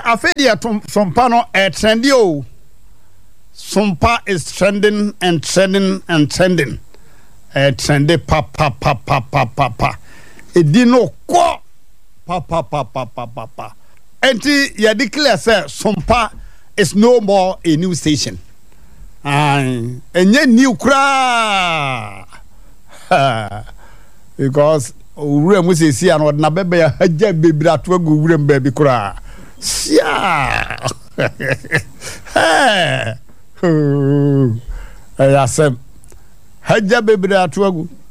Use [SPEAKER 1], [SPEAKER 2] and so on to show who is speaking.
[SPEAKER 1] afedia sompa no trendy o. Sompa is trending and trending and trending. Trendy pa. Edino ko pa. Enti ya declare say Sompa is no more a new station. Enye new kra. Because ure mu se si an na bebe ya haja bebira to agu ure mbabi kra. Sia. Hey. Ayasem. Haja bebira to agu